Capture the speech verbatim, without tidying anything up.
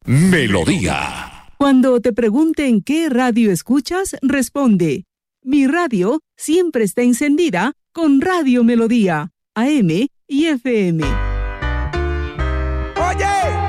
Melodía. Cuando te pregunten qué radio escuchas, responde: mi radio siempre está encendida con Radio Melodía, A M y F M.